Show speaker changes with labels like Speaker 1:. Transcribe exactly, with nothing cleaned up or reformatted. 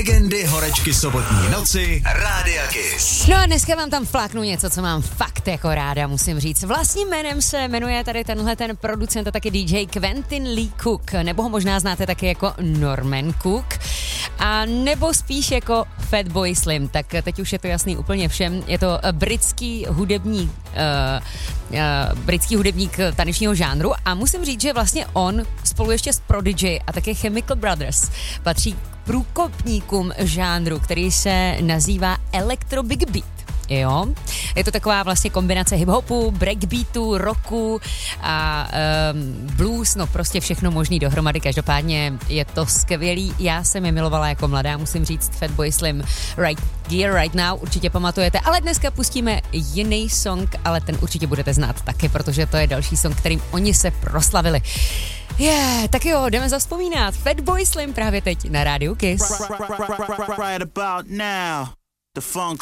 Speaker 1: Legendy horečky sobotní noci Rádia Kiss.
Speaker 2: No a dneska vám tam fláknu něco, co mám fakt jako ráda, musím říct. Vlastním jménem se jmenuje tady tenhle ten producent a taky D J Quentin Lee Cook, nebo ho možná znáte taky jako Norman Cook, a nebo spíš jako Fatboy Slim, tak teď už je to jasný úplně všem. Je to britský hudebník, uh, uh, britský hudebník tanečního žánru a musím říct, že vlastně on spolu ještě s Prodigy a také Chemical Brothers patří k průkopníkům žánru, který se nazývá Electro Big Beat. Jo, je to taková vlastně kombinace hip-hopu, breakbeatu, rocku a um, blues, no prostě všechno možný dohromady, každopádně je to skvělý, já jsem je milovala jako mladá, musím říct, Fatboy Slim, Right Gear, Right Now, určitě pamatujete, ale dneska pustíme jiný song, ale ten určitě budete znát taky, protože to je další song, kterým oni se proslavili. Je, yeah, tak jo, jdeme zavzpomínat. Fatboy Slim právě teď na Rádiu Kiss.
Speaker 3: Right about now, the funk